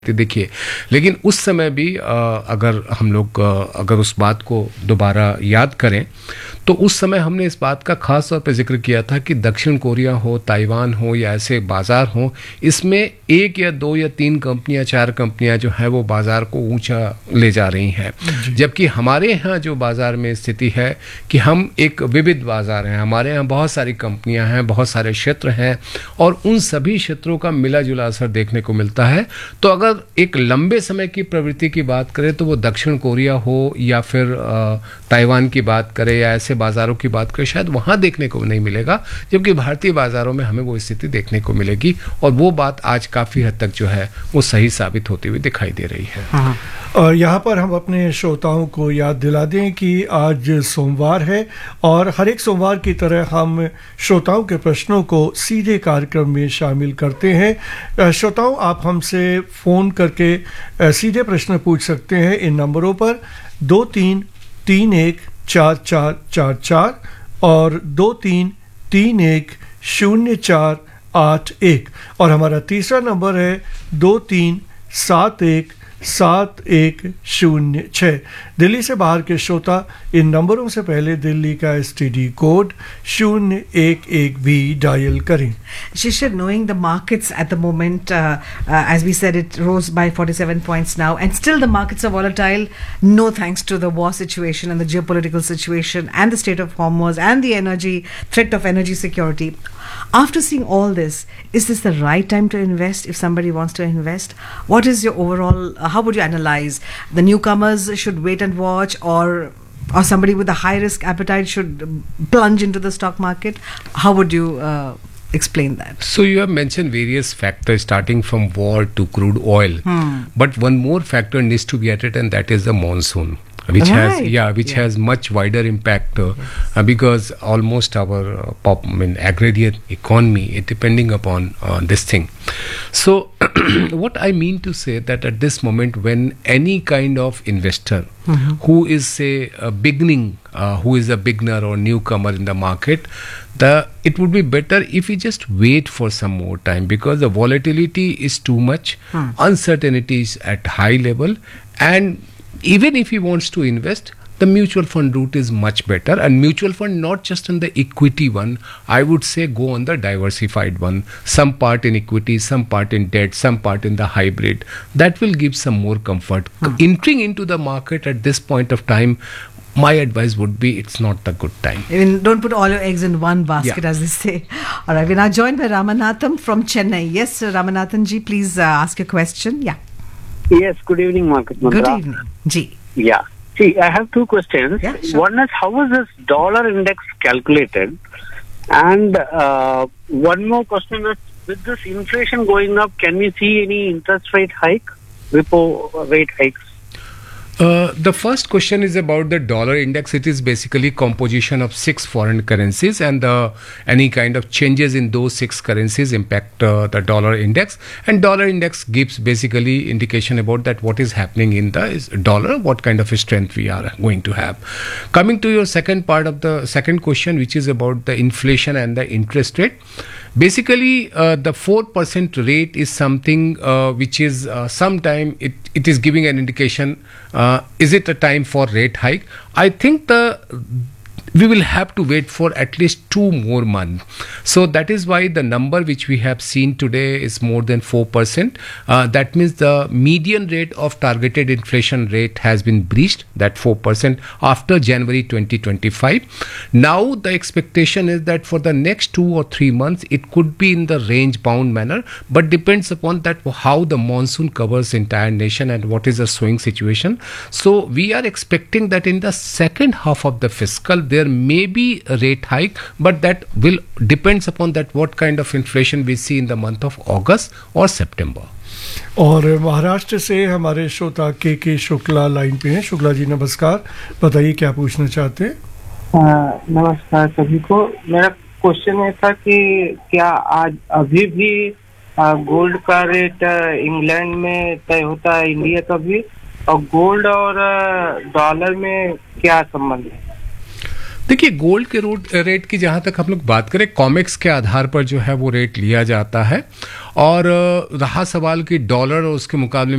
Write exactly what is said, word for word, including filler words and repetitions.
देखिए, लेकिन उस समय भी आ, अगर हम लोग अगर उस बात को दोबारा याद करें तो उस समय हमने इस बात का खास तौर पर जिक्र किया था कि दक्षिण कोरिया हो, ताइवान हो या ऐसे बाजार हो, इसमें एक या दो या तीन कंपनियां, चार कंपनियां जो है वो बाजार को ऊंचा ले जा रही हैं, जबकि हमारे यहाँ जो बाजार में स्थिति है कि हम एक विविध बाजार हैं। हमारे यहाँ बहुत सारी कंपनियां हैं, बहुत सारे क्षेत्र हैं और उन सभी क्षेत्रों का मिला जुला असर देखने को मिलता है। तो अगर एक लंबे समय की प्रवृत्ति की बात करें तो वो दक्षिण कोरिया हो या फिर ताइवान की बात करें या ऐसे बाजारों की बात करें, शायद वहां देखने को नहीं मिलेगा, जबकि भारतीय बाजारों में हमें वो स्थिति देखने को मिलेगी और वो बात आज काफी हद तक जो है वो सही साबित होती हुई दिखाई दे रही है। हाँ। और यहाँ पर हम अपने श्रोताओं को याद दिला दें कि आज सोमवार है और हर एक सोमवार की तरह हम श्रोताओं के प्रश्नों को सीधे कार्यक्रम में शामिल करते हैं। श्रोताओं, आप हमसे फ़ोन करके सीधे प्रश्न पूछ सकते हैं इन नंबरों पर दो तीन तीन एक चार चार चार चार और दो तीन तीन एक शून्य चार आठ एक और हमारा तीसरा नंबर है दो तीन सात एक सात एक शून्य छः। दिल्ली से बाहर के श्रोता इन नंबरों से पहले दिल्ली का एसटीडी कोड शून्य एक एक भी डायल करें। Shishir, knowing the markets at the moment, uh, uh, as we said, it rose by forty-seven points now, and still the markets are volatile, no thanks to the war situation and the geopolitical situation and the state of Hormuz and the energy threat of energy security. After seeing all this, is this the right time to invest if somebody wants to invest? What is your overall, uh, how would you analyze? The newcomers should wait and watch, or or somebody with a high risk appetite should plunge into the stock market? How would you uh, explain that? So you have mentioned various factors starting from war to crude oil, hmm. but one more factor needs to be added, and that is the monsoon, which right. has yeah which yeah. has much wider impact uh, yes. uh, because almost our uh, pop I mean agrarian economy is depending upon uh, this thing. So what I mean to say that at this moment when any kind of investor mm-hmm. who is say a beginning uh, who is a beginner or newcomer in the market, the it would be better if we just wait for some more time, because the volatility is too much, hmm. uncertainty is at high level, and even if he wants to invest, the mutual fund route is much better. And mutual fund, not just on the equity one, I would say go on the diversified one. Some part in equity, some part in debt, some part in the hybrid. That will give some more comfort. Hmm. Entering into the market at this point of time, my advice would be it's not the good time. I mean, don't put all your eggs in one basket, yeah. as they say. All right, we're now joined by Ramanathan from Chennai. Yes, Ramanathan ji, please uh, ask your question. Yeah. Yes, good evening, Market Mantra. Good evening. Ji. Yeah. See, I have two questions. Yeah, sure. One is, how is this dollar index calculated? And uh, one more question is, with this inflation going up, can we see any interest rate hike, repo rate hikes? Uh, the first question is about the dollar index. It is basically composition of six foreign currencies, and uh, any kind of changes in those six currencies impact uh, the dollar index. And dollar index gives basically indication about that what is happening in the dollar, what kind of strength we are going to have. Coming to your second part of the second question, which is about the inflation and the interest rate. Basically, uh, the four percent rate is something uh, which is uh, sometime it, it is giving an indication, uh, is it a time for rate hike? I think the we will have to wait for at least two more months. So that is why the number which we have seen today is more than four percent. Uh, that means the median rate of targeted inflation rate has been breached, that four percent, after January twenty twenty-five. Now the expectation is that for the next two or three months, it could be in the range bound manner, but depends upon that how the monsoon covers entire nation and what is the sowing situation. So we are expecting that in the second half of the fiscal, there may be a rate hike, but that will depends upon that what kind of inflation we see in the month of August or September. और महाराष्ट्र से हमारे श्रोता के के Shukla line पे हैं। शुक्ला जी नमस्कार, बताइए क्या पूछना चाहते हैं? नमस्कार सभी को। मेरा क्वेश्चन ये था कि क्या आज अभी भी गोल्ड का रेट इंग्लैंड में तय होता है इंडिया का भी, और गोल्ड और डॉलर में क्या संबंध है? देखिए, गोल्ड के रोड रेट की जहाँ तक हम लोग बात करें, कॉमिक्स के आधार पर जो है वो रेट लिया जाता है। और अ, रहा सवाल कि डॉलर और उसके मुकाबले